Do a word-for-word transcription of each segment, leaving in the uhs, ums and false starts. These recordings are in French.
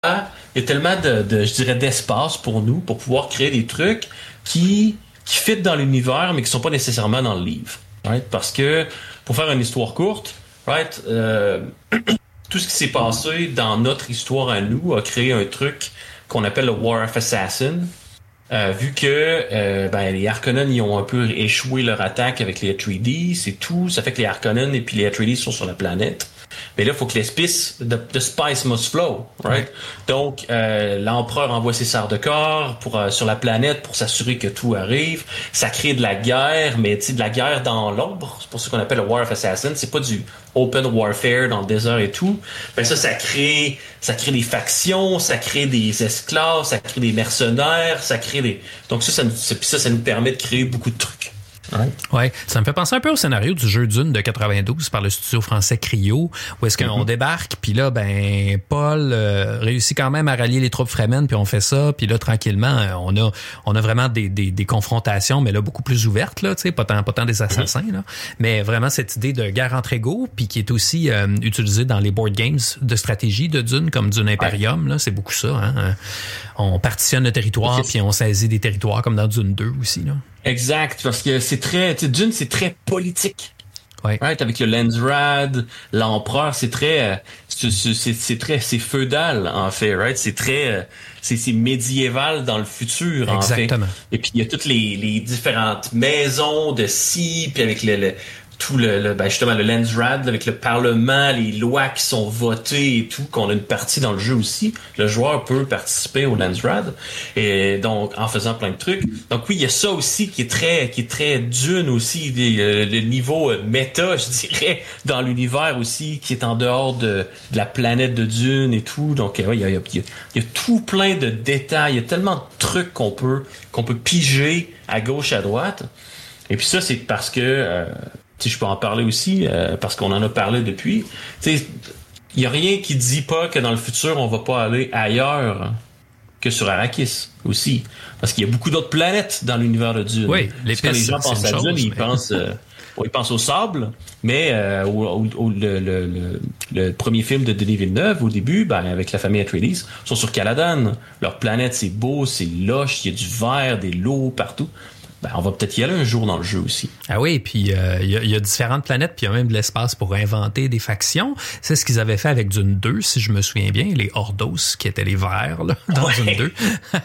il y a tellement de, de, je dirais, d'espace pour nous, pour pouvoir créer des trucs qui, qui fit dans l'univers, mais qui sont pas nécessairement dans le livre. Right? Parce que, pour faire une histoire courte, right, euh, tout ce qui s'est passé dans notre histoire à nous a créé un truc qu'on appelle le War of Assassin. Euh, vu que euh, ben, les Harkonnen ils ont un peu échoué leur attaque avec les Atreides, c'est tout. Ça fait que les Harkonnen et puis les Atreides sont sur la planète. Mais là, il faut que l'espèce de, de spice must flow, right? Ouais. Donc, euh, l'empereur envoie ses sœurs de corps pour euh, sur la planète pour s'assurer que tout arrive. Ça crée de la guerre, mais tu sais, de la guerre dans l'ombre. C'est pour ça qu'on appelle le War of Assassin. C'est pas du open warfare dans le désert et tout. Ben ça, ça crée, ça crée des factions, ça crée des esclaves, ça crée des mercenaires, ça crée des. Donc ça, ça, ça, ça, ça nous permet de créer beaucoup de trucs. Ouais. ouais, ça me fait penser un peu au scénario du jeu Dune de quatre-vingt-douze par le studio français Cryo, où est-ce qu'on mm-hmm. débarque, puis là, ben, Paul euh, réussit quand même à rallier les troupes Fremen, puis on fait ça, puis là, tranquillement, on a on a vraiment des, des, des confrontations, mais là, beaucoup plus ouvertes, là, tu sais, pas tant, pas tant des assassins, mm-hmm. là, mais vraiment cette idée de guerre entre égaux, puis qui est aussi euh, utilisée dans les board games de stratégie de Dune, comme Dune Imperium, ouais. là, c'est beaucoup ça, hein. On partitionne le territoire, okay. puis on saisit des territoires, comme dans Dune deux aussi, là. Exact, parce que c'est très, tu sais, Dune, c'est très politique. Ouais. Right? Avec le Lensrad, l'empereur, c'est très, c'est, c'est, c'est très, c'est feudal, en fait, right? C'est très, c'est, c'est médiéval dans le futur, en fait. Exactement. Et puis, il y a toutes les, les différentes maisons de scie, puis avec le, le tout le, le ben justement le Lensrad avec le Parlement, les lois qui sont votées et tout, qu'on a une partie dans le jeu aussi. Le joueur peut participer au Lensrad et donc en faisant plein de trucs. Donc oui, il y a ça aussi qui est très qui est très Dune aussi, des, le niveau méta, je dirais, dans l'univers aussi qui est en dehors de, de la planète de Dune et tout. Donc ouais, il y a, il y a, il y a tout plein de détails, il y a tellement de trucs qu'on peut qu'on peut piger à gauche à droite. Et puis ça c'est parce que euh, si je peux en parler aussi, euh, parce qu'on en a parlé depuis. Il n'y a rien qui dit pas que dans le futur, on va pas aller ailleurs que sur Arrakis aussi. Parce qu'il y a beaucoup d'autres planètes dans l'univers de Dune. Oui, les quand les gens pensent à Dune, mais... ils pensent... Euh, ils pensent au sable, mais euh, au, au, au, le, le, le, le premier film de Denis Villeneuve, au début, ben, avec la famille Atreides, sont sur Caladan. Leur planète, c'est beau, c'est loche, il y a du vert, des lots partout. Ben, on va peut-être y aller un jour dans le jeu aussi. Ah oui, puis il euh, y, y a différentes planètes, puis il y a même de l'espace pour inventer des factions. C'est ce qu'ils avaient fait avec Dune deux, si je me souviens bien, les Ordos, qui étaient les verts là, dans ouais. Dune deux,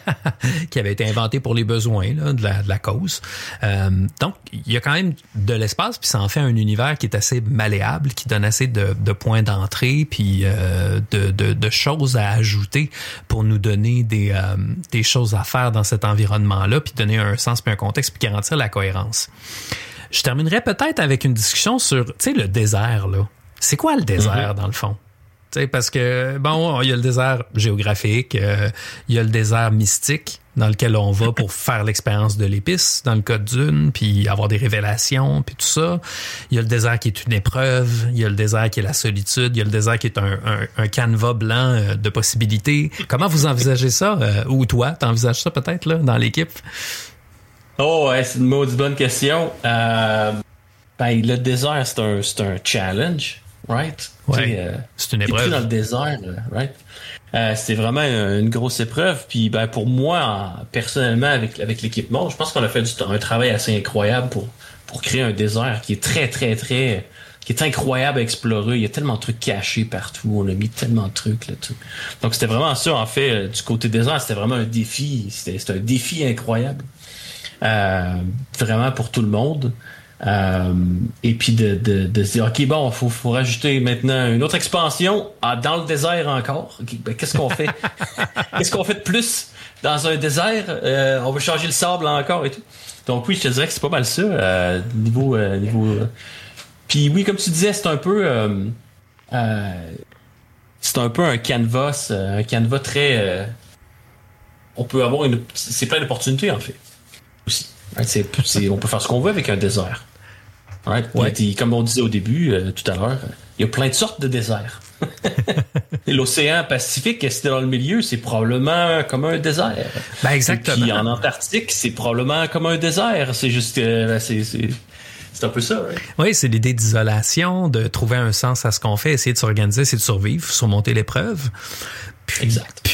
qui avaient été inventés pour les besoins là, de, la, de la cause. Euh, donc, il y a quand même de l'espace, puis ça en fait un univers qui est assez malléable, qui donne assez de, de points d'entrée, puis euh, de, de, de choses à ajouter pour nous donner des, euh, des choses à faire dans cet environnement-là, puis donner un sens puis un contexte, puis garantir la cohérence. Je terminerai peut-être avec une discussion sur, tu sais, le désert, là. C'est quoi le désert, mm-hmm. dans le fond? Tu sais, parce que, bon, il y a le désert géographique, euh, il y a le désert mystique, dans lequel on va pour faire l'expérience de l'épice, dans le cas de Dune, puis avoir des révélations, puis tout ça. Il y a le désert qui est une épreuve, il y a le désert qui est la solitude, il y a le désert qui est un, un, un canevas blanc euh, de possibilités. Comment vous envisagez ça? Euh, ou toi, t'envisages ça peut-être, là, dans l'équipe? Oh, ouais, c'est une maudite bonne question. Euh, ben, le désert, c'est un, c'est un challenge, right? Ouais, euh, c'est une épreuve. T'es pris dans le désert, right? Euh, c'est vraiment une grosse épreuve. Puis, ben, pour moi, personnellement, avec, avec l'équipement, je pense qu'on a fait du, un travail assez incroyable pour, pour créer un désert qui est très, très, très, qui est incroyable à explorer. Il y a tellement de trucs cachés partout. On a mis tellement de trucs là-dessus. Donc, c'était vraiment ça, en fait, du côté désert, c'était vraiment un défi. C'était, c'était un défi incroyable. Euh, vraiment pour tout le monde. Euh, et puis de, de, de se dire, OK, bon, il faut, faut rajouter maintenant une autre expansion ah, dans le désert encore. Okay, ben, qu'est-ce qu'on fait? Qu'est-ce qu'on fait de plus dans un désert? Euh, on va changer le sable encore et tout. Donc oui, je te dirais que c'est pas mal ça. Euh, niveau... Euh, niveau euh. Puis oui, comme tu disais, c'est un peu... Euh, euh, c'est un peu un canvas, un canevas très... Euh, on peut avoir une... C'est plein d'opportunités, en fait. Aussi. Right? C'est, c'est, on peut faire ce qu'on veut avec un désert. Right? Ouais. Et, comme on disait au début, euh, tout à l'heure, il y a plein de sortes de déserts. L'océan Pacifique, c'était dans le milieu, c'est probablement comme un désert. Ben exactement. Et puis en Antarctique, c'est probablement comme un désert. C'est juste que c'est, c'est, c'est un peu ça. Right? Oui, c'est l'idée d'isolation, de trouver un sens à ce qu'on fait, essayer de s'organiser, essayer de survivre, surmonter l'épreuve. Exact.